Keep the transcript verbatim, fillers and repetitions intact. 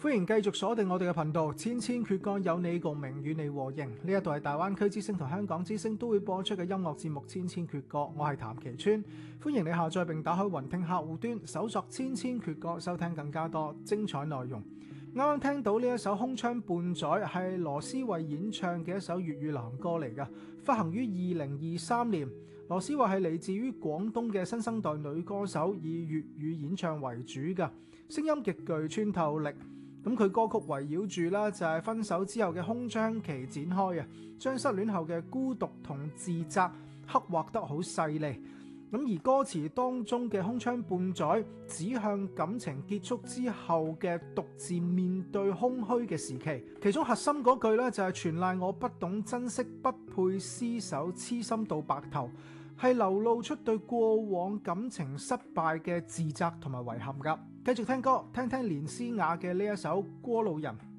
歡迎繼續鎖定我哋嘅頻道，千千闕歌有你共鳴，與你和應。呢一度係大灣區之聲同香港之聲都會播出嘅音樂節目《千千闕歌》，我係譚其川，歡迎你下載並打開雲聽客戶端，搜索千千闕歌，收聽更加多精彩內容。啱啱聽到呢一首《空窗半載》係羅思慧演唱嘅一首粵語流行歌嚟㗎，發行於二零二三年。羅思慧係嚟自於廣東嘅新生代女歌手，以粵語演唱為主㗎，聲音極具穿透力。咁佢歌曲圍繞住啦，就係分手之後嘅空窗期展開啊，將失戀後嘅孤獨同自責刻畫得好細膩。咁而歌詞當中嘅空窗半載，指向感情結束之後嘅獨自面對空虛嘅時期。其中核心嗰句咧就係全賴我不懂珍惜，不配廝守，痴心到白頭，係流露出對過往感情失敗嘅自責同埋遺憾噶。繼續聽歌，聽聽連詩雅嘅呢一首《過路人》。